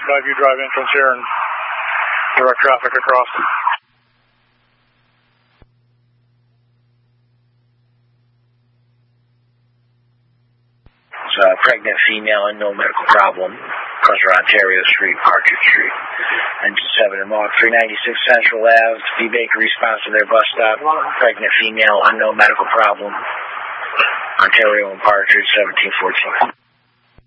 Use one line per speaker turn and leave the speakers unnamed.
Skyview Drive entrance here and direct traffic across.
It's a pregnant female and no medical problem. Across Ontario Street, Partridge Street. Engine 7 and Mark 396 Central Ave. B Baker response to their bus stop. Pregnant female, unknown medical problem. Ontario and Partridge, 1714.